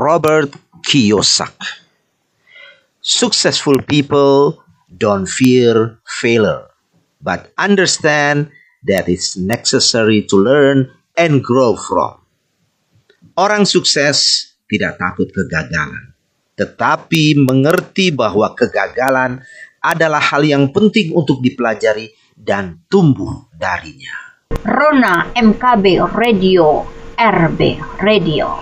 Robert Kiyosaki. Successful people don't fear failure, but understand that it's necessary to learn and grow from. Orang sukses tidak takut kegagalan, tetapi mengerti bahwa kegagalan adalah hal yang penting untuk dipelajari dan tumbuh darinya. Rona MKB Radio, RB Radio.